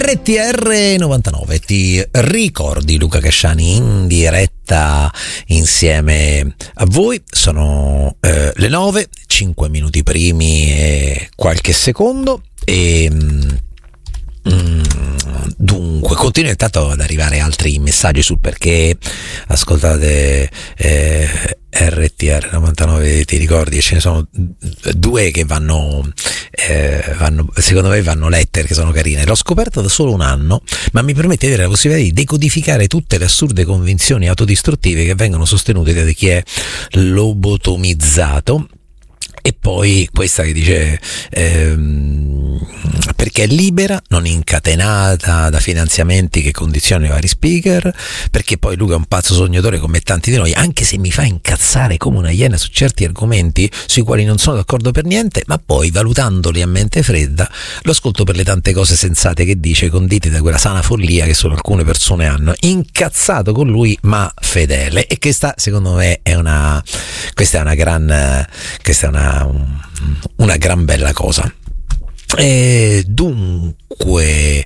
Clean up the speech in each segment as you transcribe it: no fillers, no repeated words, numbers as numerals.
RTR 99, ti ricordi Luca Casciani in diretta insieme a voi. Sono le 9, 5 minuti primi e qualche secondo e dunque continua intanto ad arrivare altri messaggi sul perché ascoltate RTR 99, ti ricordi? Ce ne sono due che vanno secondo me vanno lette, che sono carine. L'ho scoperto da solo un anno, ma mi permette di avere la possibilità di decodificare tutte le assurde convinzioni autodistruttive che vengono sostenute da chi è lobotomizzato. E poi questa che dice perché è libera, non incatenata da finanziamenti che condizionano i vari speaker, perché poi Luca è un pazzo sognatore come tanti di noi, anche se mi fa incazzare come una iena su certi argomenti sui quali non sono d'accordo per niente, ma poi valutandoli a mente fredda lo ascolto per le tante cose sensate che dice, condite da quella sana follia che solo alcune persone hanno. Incazzato con lui ma fedele, e questa secondo me è una gran bella cosa. Dunque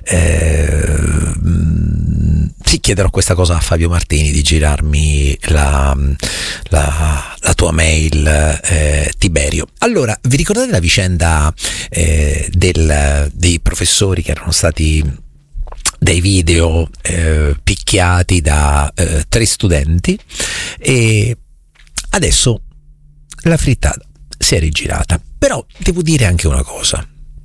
sì, chiederò questa cosa a Fabio Martini, di girarmi la tua mail, Tiberio. Allora, vi ricordate la vicenda dei professori che erano stati dei video picchiati da 3 studenti, e adesso la frittata si è rigirata. Però devo dire anche una cosa.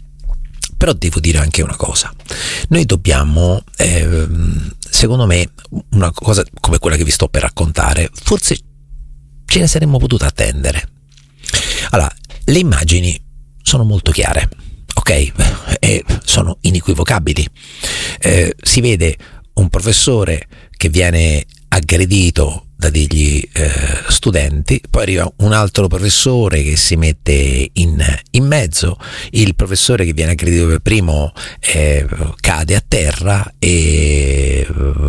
Noi dobbiamo, secondo me, una cosa come quella che vi sto per raccontare, forse ce ne saremmo potuti attendere. Allora, le immagini sono molto chiare, ok? E sono inequivocabili. Si vede un professore che viene aggredito da degli studenti, poi arriva un altro professore che si mette in mezzo, il professore che viene aggredito per primo cade a terra, e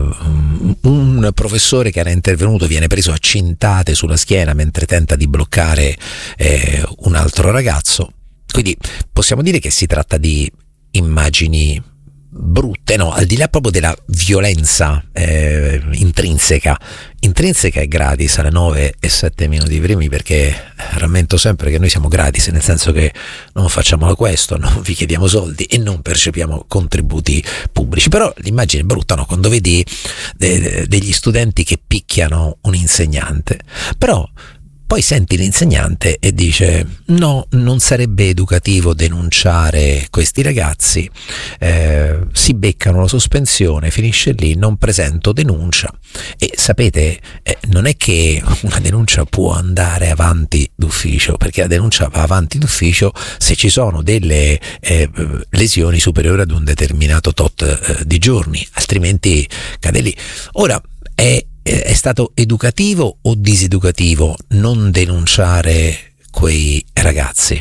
un professore che era intervenuto viene preso a cintate sulla schiena mentre tenta di bloccare un altro ragazzo. Quindi possiamo dire che si tratta di immagini brutte, no? Al di là proprio della violenza intrinseca è gratis alle 9 e 7 minuti primi, perché rammento sempre che noi siamo gratis, nel senso che non facciamo la questo, non vi chiediamo soldi e non percepiamo contributi pubblici. Però l'immagine è brutta, no? Quando vedi degli studenti che picchiano un insegnante, però poi senti l'insegnante e dice no, non sarebbe educativo denunciare questi ragazzi, si beccano la sospensione, finisce lì, non presento denuncia. E sapete, non è che una denuncia può andare avanti d'ufficio, perché la denuncia va avanti d'ufficio se ci sono delle lesioni superiori ad un determinato tot di giorni, altrimenti cade lì. Ora, è stato educativo o diseducativo non denunciare quei ragazzi?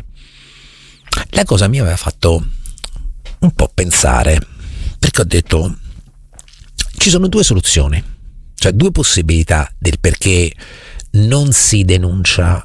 La cosa mi aveva fatto un po' pensare, perché ho detto ci sono 2 soluzioni, cioè 2 possibilità del perché non si denuncia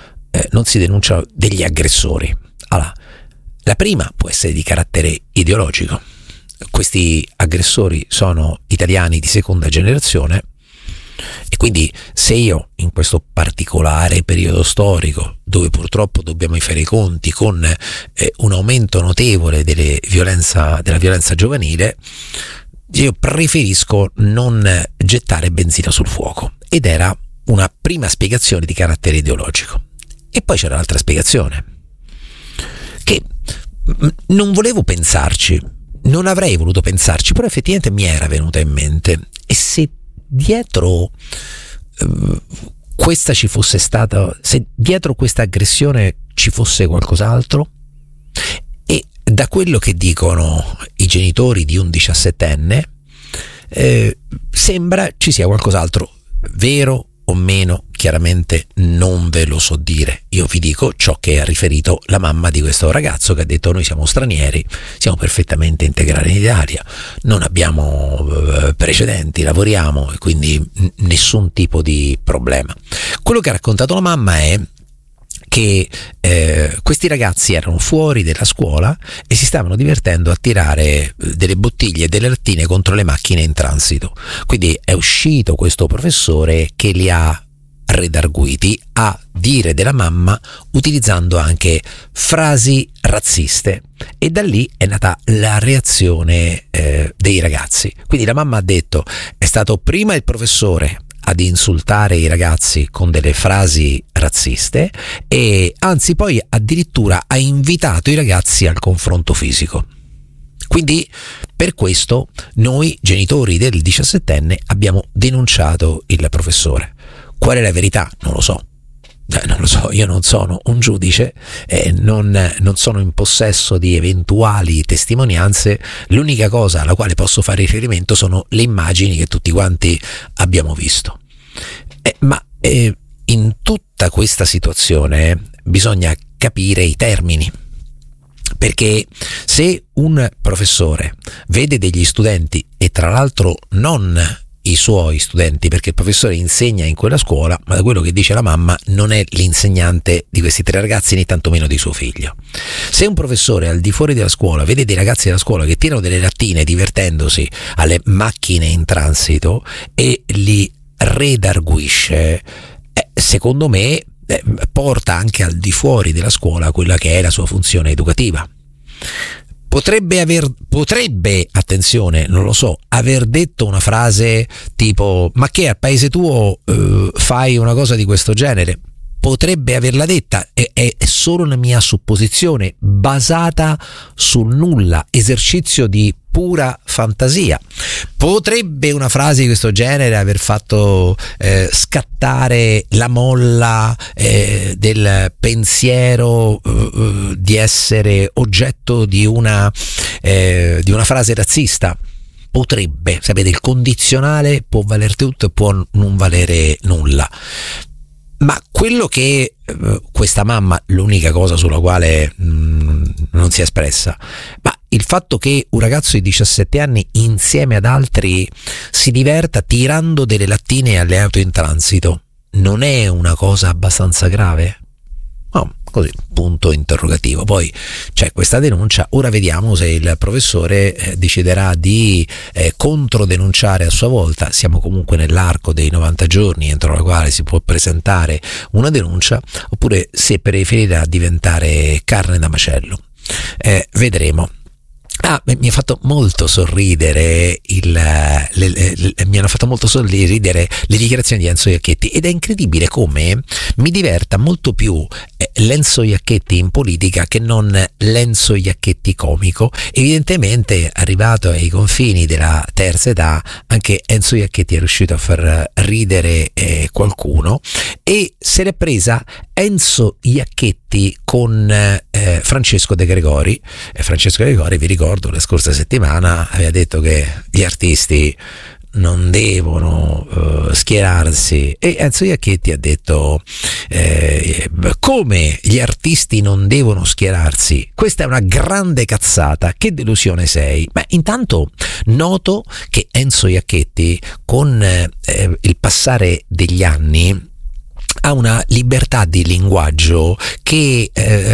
degli aggressori. Allora, la prima può essere di carattere ideologico. Questi aggressori sono italiani di seconda generazione, e quindi se io in questo particolare periodo storico, dove purtroppo dobbiamo fare i conti con un aumento notevole della violenza giovanile, io preferisco non gettare benzina sul fuoco. Ed era una prima spiegazione di carattere ideologico. E poi c'era l'altra spiegazione, che non volevo pensarci, non avrei voluto pensarci, però effettivamente mi era venuta in mente. E se dietro questa ci fosse stata, se dietro questa aggressione ci fosse qualcos'altro? E da quello che dicono i genitori di un 17enne sembra ci sia qualcos'altro. Vero o meno, chiaramente non ve lo so dire. Io vi dico ciò che ha riferito la mamma di questo ragazzo, che ha detto: noi siamo stranieri, siamo perfettamente integrati in Italia, non abbiamo precedenti, lavoriamo, e quindi nessun tipo di problema. Quello che ha raccontato la mamma è che questi ragazzi erano fuori della scuola e si stavano divertendo a tirare delle bottiglie e delle lattine contro le macchine in transito. Quindi è uscito questo professore che li ha redarguiti, a dire della mamma, utilizzando anche frasi razziste, e da lì è nata la reazione dei ragazzi. Quindi la mamma ha detto: è stato prima il professore ad insultare i ragazzi con delle frasi razziste, e anzi poi addirittura ha invitato i ragazzi al confronto fisico. Quindi per questo noi genitori del 17enne abbiamo denunciato il professore. Qual è la verità? Non lo so, io non sono un giudice, non sono in possesso di eventuali testimonianze. L'unica cosa alla quale posso fare riferimento sono le immagini che tutti quanti abbiamo visto. Ma in tutta questa situazione bisogna capire i termini, perché se un professore vede degli studenti, e tra l'altro non i suoi studenti, perché il professore insegna in quella scuola, ma da quello che dice la mamma non è l'insegnante di questi 3 ragazzi, né tantomeno di suo figlio. Se un professore al di fuori della scuola vede dei ragazzi della scuola che tirano delle lattine divertendosi alle macchine in transito e li redarguisce, secondo me porta anche al di fuori della scuola quella che è la sua funzione educativa. Potrebbe, attenzione, non lo so, aver detto una frase tipo: ma che al paese tuo fai una cosa di questo genere? Potrebbe averla detta, è solo una mia supposizione basata sul nulla, esercizio di pura fantasia. Potrebbe una frase di questo genere aver fatto scattare la molla del pensiero di essere oggetto di una frase razzista? Potrebbe, sapete, il condizionale può valere tutto e può non valere nulla. Ma quello che questa mamma, l'unica cosa sulla quale non si è espressa, ma il fatto che un ragazzo di 17 anni insieme ad altri si diverta tirando delle lattine alle auto in transito, non è una cosa abbastanza grave? No, così, punto interrogativo. Poi c'è questa denuncia, ora vediamo se il professore deciderà di controdenunciare a sua volta. Siamo comunque nell'arco dei 90 giorni entro la quale si può presentare una denuncia, oppure se preferirà diventare carne da macello. Vedremo. Mi ha fatto molto sorridere mi hanno fatto molto sorridere le dichiarazioni di Enzo Iacchetti, ed è incredibile come mi diverta molto più l'Enzo Iacchetti in politica che non l'Enzo Iacchetti comico. Evidentemente, arrivato ai confini della terza età, anche Enzo Iacchetti è riuscito a far ridere qualcuno, e se l'è presa Enzo Iacchetti con Francesco De Gregori. Francesco De Gregori, vi ricordo, la scorsa settimana aveva detto che gli artisti non devono schierarsi, e Enzo Iacchetti ha detto come gli artisti non devono schierarsi? Questa è una grande cazzata, che delusione sei. Ma intanto noto che Enzo Iacchetti, con il passare degli anni, ha una libertà di linguaggio che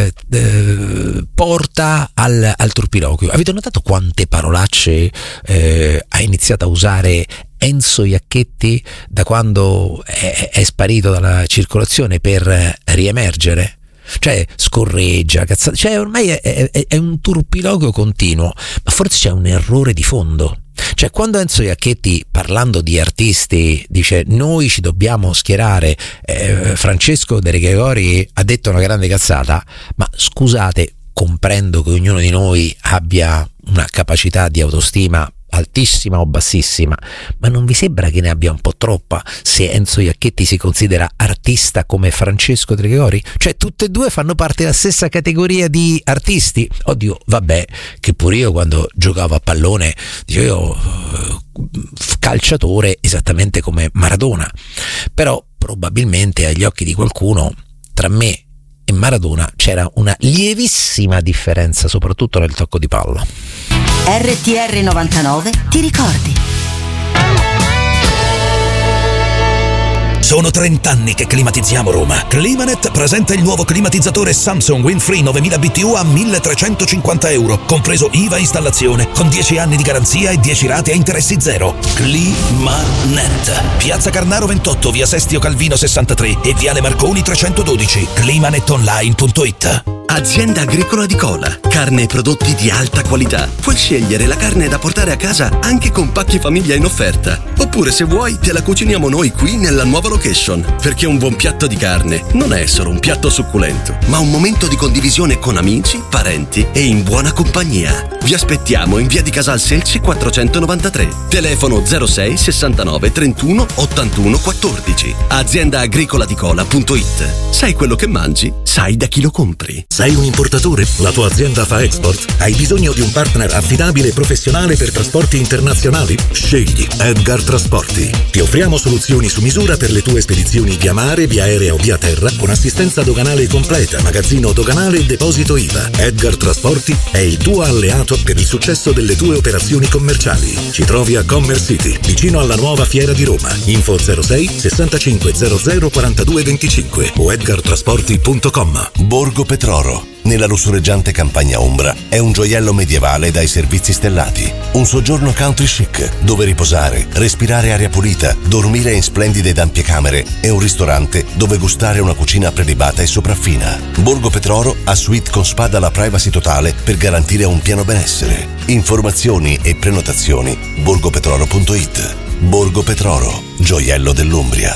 porta al turpiloquio. Avete notato quante parolacce ha iniziato a usare Enzo Iacchetti da quando è sparito dalla circolazione per riemergere? Cioè scorreggia, cazzata, cioè ormai è un turpiloquio continuo, ma forse c'è un errore di fondo. Cioè, quando Enzo Iacchetti, parlando di artisti, dice noi ci dobbiamo schierare, Francesco De Gregori ha detto una grande cazzata, ma scusate, comprendo che ognuno di noi abbia una capacità di autostima altissima o bassissima, ma non vi sembra che ne abbia un po' troppa se Enzo Iacchetti si considera artista come Francesco De Gregori? Cioè, tutte e due fanno parte della stessa categoria di artisti. Oddio, vabbè, che pure io quando giocavo a pallone dicevo calciatore esattamente come Maradona, però probabilmente agli occhi di qualcuno tra me e Maradona c'era una lievissima differenza, soprattutto nel tocco di palla. RTR 99 ti ricordi. Sono 30 anni che climatizziamo Roma. Climanet presenta il nuovo climatizzatore Samsung Windfree 9000 BTU a €1.350, compreso IVA installazione, con 10 anni di garanzia e 10 rate a interessi zero. Climanet. Piazza Carnaro 28, via Sestio Calvino 63 e viale Marconi 312. climanetonline.it. Azienda Agricola di Cola. Carne e prodotti di alta qualità. Puoi scegliere la carne da portare a casa anche con pacchi famiglia in offerta. Oppure, se vuoi, te la cuciniamo noi qui nella nuova location. Perché un buon piatto di carne non è solo un piatto succulento, ma un momento di condivisione con amici, parenti e in buona compagnia. Vi aspettiamo in via di Casal Selci 493. Telefono 06 69 31 81 14. AziendaagricolaDicola.it. Sai quello che mangi? Sai da chi lo compri. Sei un importatore? La tua azienda fa export? Hai bisogno di un partner affidabile e professionale per trasporti internazionali? Scegli Edgar Trasporti. Ti offriamo soluzioni su misura per le tue spedizioni via mare, via aerea o via terra, con assistenza doganale completa, magazzino doganale e deposito IVA. Edgar Trasporti è il tuo alleato per il successo delle tue operazioni commerciali. Ci trovi a Commerce City, vicino alla nuova fiera di Roma. Info 06 65 00 42 25 o edgartrasporti.com. Borgo Petroro, nella lussureggiante campagna ombra, è un gioiello medievale dai servizi stellati. Un soggiorno country chic, dove riposare, respirare aria pulita, dormire in splendide ed ampie camere e un ristorante dove gustare una cucina prelibata e sopraffina. Borgo Petroro ha suite con spa dalla privacy totale per garantire un pieno benessere. Informazioni e prenotazioni borgopetroro.it. Borgo Petroro, gioiello dell'Umbria.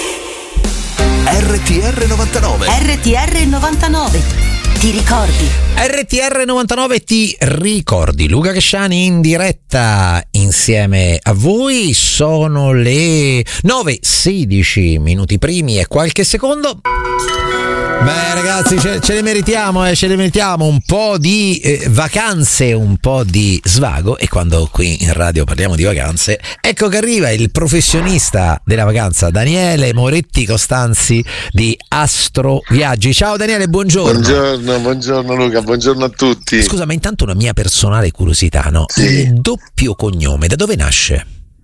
RTR 99. RTR 99. Ti ricordi? RTR 99 ti ricordi. Luca Cresciani in diretta insieme a voi. Sono le 9:16 minuti primi e qualche secondo. Beh ragazzi, ce le meritiamo un po' di vacanze, un po' di svago, e quando qui in radio parliamo di vacanze, ecco che arriva il professionista della vacanza, Daniele Moretti Costanzi di Astro Viaggi. Ciao Daniele, buongiorno. Buongiorno Luca, buongiorno a tutti. Scusa, ma intanto una mia personale curiosità, no? Sì. Il doppio cognome, da dove nasce?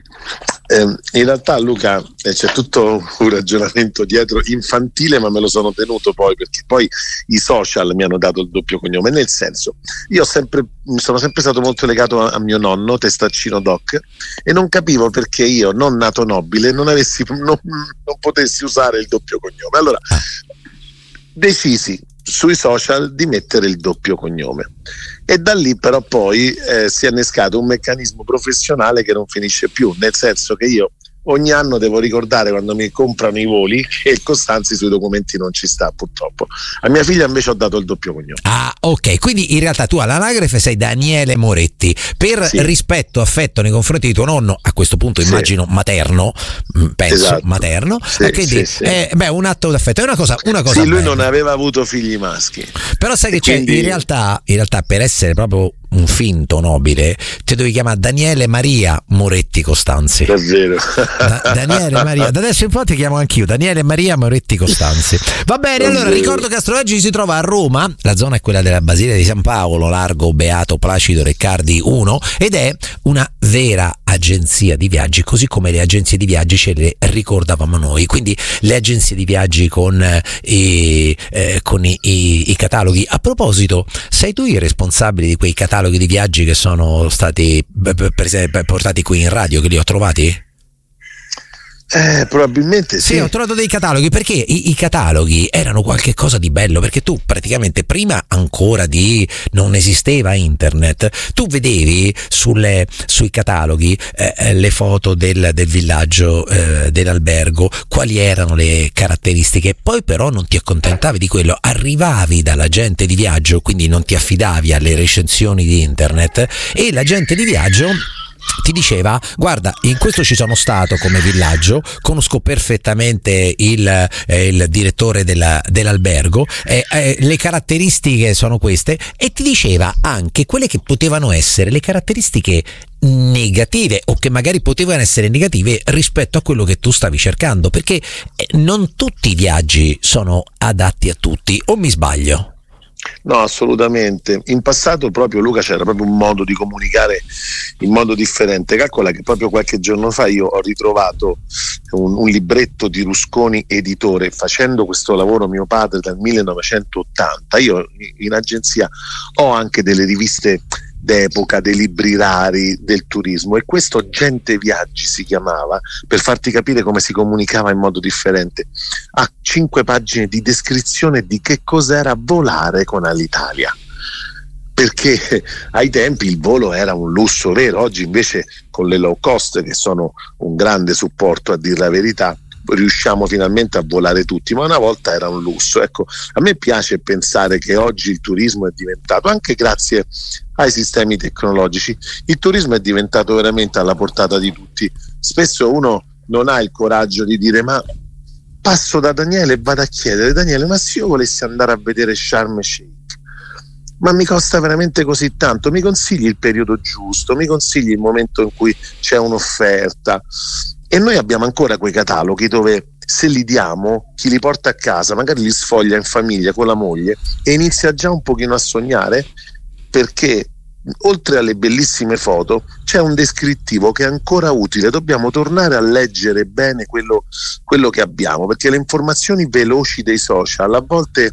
In realtà Luca, c'è tutto un ragionamento dietro infantile, ma me lo sono tenuto poi, perché poi i social mi hanno dato il doppio cognome. Nel senso, io sono sempre stato molto legato a mio nonno, Testaccino Doc, e non capivo perché io, non nato nobile, non potessi usare il doppio cognome. Allora decisi sui social di mettere il doppio cognome, e da lì però poi si è innescato un meccanismo professionale che non finisce più, nel senso che io ogni anno devo ricordare, quando mi comprano i voli, che il Costanzi sui documenti non ci sta, purtroppo. A mia figlia invece ho dato il doppio cognome. Ah, ok, quindi in realtà tu all'anagrafe sei Daniele Moretti, per rispetto, affetto nei confronti di tuo nonno, a questo punto immagino materno, penso, esatto. Materno, quindi un atto d'affetto, è una cosa sì, bella. Lui non aveva avuto figli maschi, però sai che quindi... c'è, in realtà per essere proprio un finto nobile, ti devi chiamare Daniele Maria Moretti Costanzi. Davvero? Daniele Maria, da adesso in poi ti chiamo anch'io Daniele Maria Moretti Costanzi. Va bene, allora ricordo che Astro Viaggi si trova a Roma, la zona è quella della Basilica di San Paolo, largo Beato Placido Reccardi 1, ed è una vera agenzia di viaggi, così come le agenzie di viaggi ce le ricordavamo noi, quindi le agenzie di viaggi con i cataloghi. A proposito, sei tu il responsabile di quei cataloghi di viaggi che sono stati per esempio portati qui in radio, che li ho trovati? Probabilmente sì. Sì, ho trovato dei cataloghi, perché i cataloghi erano qualche cosa di bello, perché tu praticamente, prima ancora non esisteva internet, tu vedevi sui cataloghi le foto del villaggio, dell'albergo, quali erano le caratteristiche, poi però non ti accontentavi di quello, arrivavi dall'agente di viaggio, quindi non ti affidavi alle recensioni di internet, e l'agente di viaggio ti diceva: guarda, in questo ci sono stato come villaggio, conosco perfettamente il direttore dell'albergo, le caratteristiche sono queste, e ti diceva anche quelle che potevano essere le caratteristiche negative, o che magari potevano essere negative rispetto a quello che tu stavi cercando, perché non tutti i viaggi sono adatti a tutti, o mi sbaglio? No, assolutamente. In passato proprio, Luca, c'era proprio un modo di comunicare in modo differente. Calcola che proprio qualche giorno fa io ho ritrovato un libretto di Rusconi editore, facendo questo lavoro mio padre dal 1980. Io in agenzia ho anche delle riviste d'epoca, dei libri rari del turismo, e questo Gente Viaggi si chiamava, per farti capire come si comunicava in modo differente. Ha 5 pagine di descrizione di che cos'era volare con Alitalia, perché ai tempi il volo era un lusso vero. Oggi invece con le low cost, che sono un grande supporto, a dir la verità, riusciamo finalmente a volare tutti, ma una volta era un lusso. Ecco, a me piace pensare che oggi il turismo è diventato, anche grazie ai sistemi tecnologici, il turismo è diventato veramente alla portata di tutti. Spesso uno non ha il coraggio di dire: ma passo da Daniele e vado a chiedere: Daniele, ma se io volessi andare a vedere Sharm el-Sheikh, ma mi costa veramente così tanto? Mi consigli il periodo giusto? Mi consigli il momento in cui c'è un'offerta? E noi abbiamo ancora quei cataloghi dove, se li diamo, chi li porta a casa magari li sfoglia in famiglia con la moglie e inizia già un pochino a sognare, perché oltre alle bellissime foto c'è un descrittivo che è ancora utile. Dobbiamo tornare a leggere bene quello che abbiamo, perché le informazioni veloci dei social a volte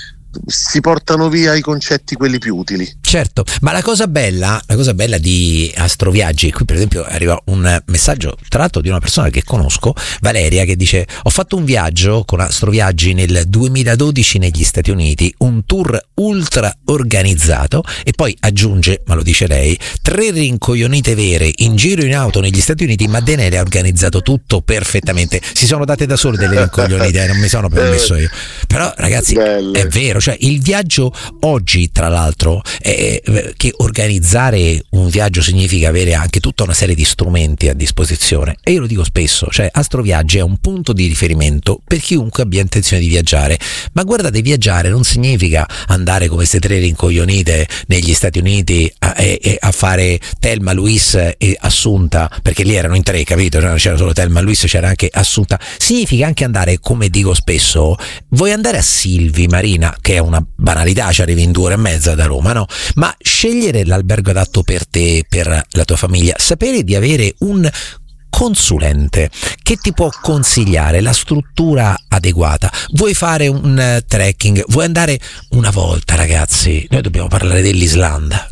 si portano via i concetti, quelli più utili. Certo, ma la cosa bella di Astroviaggi, qui per esempio arriva un messaggio tratto di una persona che conosco, Valeria, che dice: ho fatto un viaggio con Astroviaggi nel 2012 negli Stati Uniti, un tour ultra organizzato, e poi aggiunge, ma lo dice lei, 3 rincoglionite vere in giro in auto negli Stati Uniti, ma Daniele ha organizzato tutto perfettamente. Si sono date da sole delle rincoglionite, non mi sono permesso io. Però ragazzi, belle. È vero, cioè il viaggio oggi, tra l'altro, che organizzare un viaggio significa avere anche tutta una serie di strumenti a disposizione, e io lo dico spesso, cioè Astroviaggi è un punto di riferimento per chiunque abbia intenzione di viaggiare. Ma guardate, viaggiare non significa andare come queste 3 rincoglionite negli Stati Uniti a fare Thelma, Luis e Assunta, perché lì erano in 3, capito? Non c'era solo Thelma, Luis, c'era anche Assunta. Significa anche andare, come dico spesso, vuoi andare a Silvi, Marina, che è una banalità, ci arrivi in 2 ore e mezza da Roma, no? Ma scegliere l'albergo adatto per te, per la tua famiglia, sapere di avere un consulente che ti può consigliare la struttura adeguata. Vuoi fare un trekking, vuoi andare una volta, ragazzi, noi dobbiamo parlare dell'Islanda.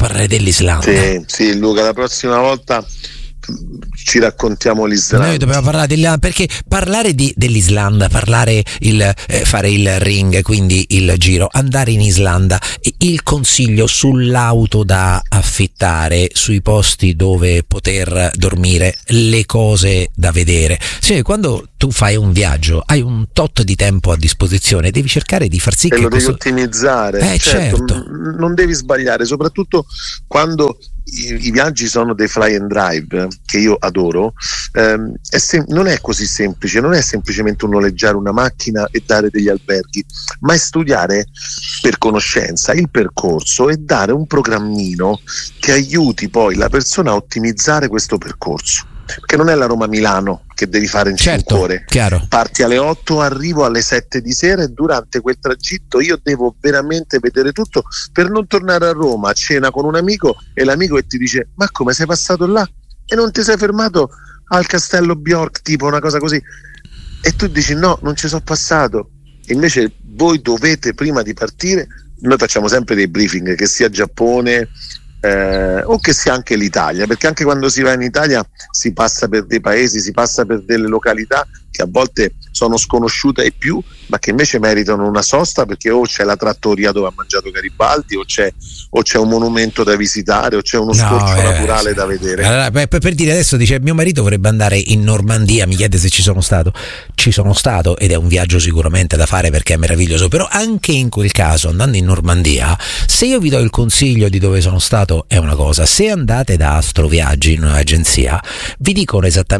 Sì, Luca, la prossima volta ci raccontiamo l'Islanda. Noi dobbiamo parlare dell'Islanda, perché parlare dell'Islanda, fare il ring, quindi il giro, andare in Islanda, il consiglio sull'auto da affittare, sui posti dove poter dormire, le cose da vedere. Sì, quando tu fai un viaggio hai un tot di tempo a disposizione, devi cercare di far sì che lo devi ottimizzare. Certo. Non devi sbagliare, soprattutto quando i viaggi sono dei fly and drive, che io adoro. Non è così semplice, non è semplicemente un noleggiare una macchina e dare degli alberghi, ma è studiare per conoscenza il percorso e dare un programmino che aiuti poi la persona a ottimizzare questo percorso, perché non è la Roma-Milano che devi fare in 5 ore. Chiaro. Parti alle 8, arrivo alle 7 di sera, e durante quel tragitto io devo veramente vedere tutto, per non tornare a Roma a cena con un amico e l'amico che ti dice: ma come sei passato là e non ti sei fermato al Castello Bjork, tipo una cosa così, e tu dici: no, non ci sono passato. E invece voi dovete, prima di partire, noi facciamo sempre dei briefing, che sia Giappone o che sia anche l'Italia, perché anche quando si va in Italia si passa per dei paesi, si passa per delle località che a volte sono sconosciute ai più, ma che invece meritano una sosta, perché o c'è la trattoria dove ha mangiato Garibaldi, o c'è un monumento da visitare, o c'è uno scorcio naturale da vedere. Allora, per dire, adesso dice: mio marito vorrebbe andare in Normandia, mi chiede se ci sono stato ed è un viaggio sicuramente da fare, perché è meraviglioso. Però anche in quel caso, andando in Normandia, se io vi do il consiglio di dove sono stato è una cosa, se andate da Astroviaggi, in un'agenzia, vi dicono esattamente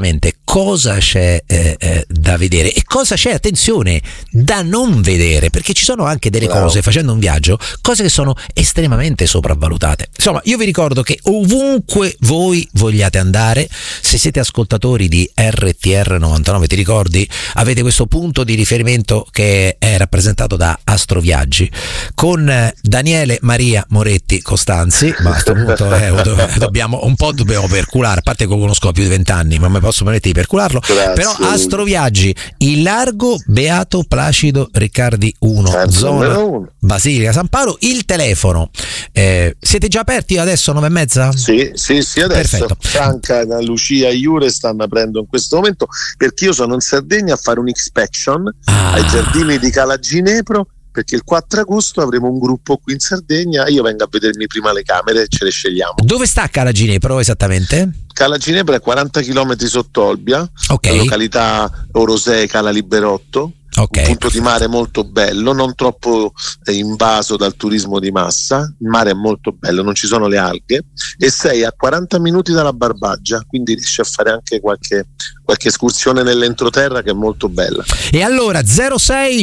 cosa c'è da vedere e cosa c'è, attenzione, da non vedere, perché ci sono anche delle cose, facendo un viaggio, cose che sono estremamente sopravvalutate. Insomma, io vi ricordo che ovunque voi vogliate andare, se siete ascoltatori di RTR 99, ti ricordi, avete questo punto di riferimento che è rappresentato da Astroviaggi con Daniele Maria Moretti Costanzi. Ma a questo punto dobbiamo perculare, a parte che lo conosco da più di 20 anni, ma mi posso permettere di percularlo. Grazie. Però Astroviaggi, il largo Beato Placido Riccardi 1, zona Basilica San Paolo. Il telefono, siete già aperti adesso 9:30? Sì, adesso. Perfetto. Franca, Lucia e Iure stanno aprendo in questo momento, perché io sono in Sardegna a fare un'inspection ai giardini di Cala Ginepro, perché il 4 agosto avremo un gruppo qui in Sardegna e io vengo a vedermi prima le camere e ce le scegliamo. Dove sta Cala Ginepro esattamente? Cala Ginepro è 40 km sotto Olbia, la località Orosei, Cala Liberotto. Un punto di mare molto bello, non troppo invaso dal turismo di massa. Il mare è molto bello, non ci sono le alghe, e sei a 40 minuti dalla Barbaggia, quindi riesci a fare anche qualche escursione nell'entroterra che è molto bella. E allora 06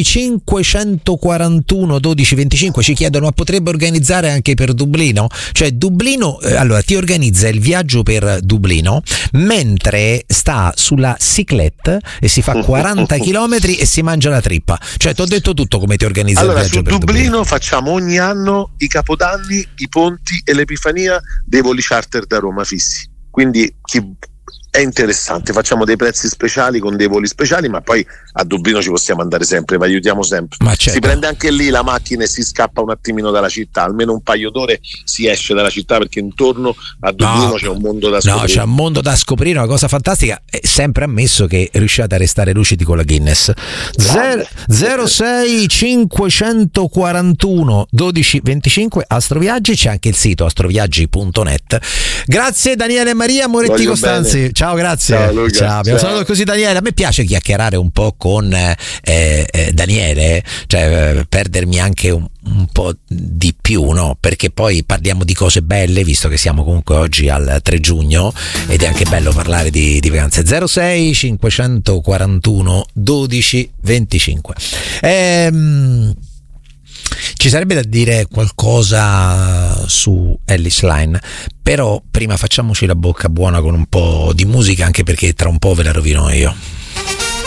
541 1225 ci chiedono: ma potrebbe organizzare anche per Dublino? Cioè Dublino, allora ti organizza il viaggio per Dublino mentre sta sulla ciclette e si fa 40 km e si mangia la trippa. Cioè ti ho detto tutto come ti organizza il viaggio per Dublino. Facciamo ogni anno i capodanni, i ponti e l'Epifania dei voli charter da Roma fissi, quindi è interessante, facciamo dei prezzi speciali con dei voli speciali, ma poi a Dublino ci possiamo andare sempre, vi aiutiamo sempre. Certo. Si prende anche lì la macchina e si scappa un attimino dalla città, almeno un paio d'ore si esce dalla città, perché intorno a Dublino c'è un mondo da scoprire. C'è un mondo da scoprire, una cosa fantastica, è sempre ammesso che riusciate a restare lucidi con la Guinness. 06 541 1225 Astroviaggi, c'è anche il sito astroviaggi.net. Grazie Daniele Maria Moretti Costanzi. Bene. Ciao, grazie. Ciao, Luca. Ciao, abbiamo salutato così Daniele. A me piace chiacchierare un po' con Daniele, cioè perdermi anche un po' di più, no? Perché poi parliamo di cose belle, visto che siamo comunque oggi al 3 giugno ed è anche bello parlare di vacanze. 06 541 1225. Ci sarebbe da dire qualcosa su Ellis Line, però prima facciamoci la bocca buona con un po' di musica, anche perché tra un po' ve la rovino io.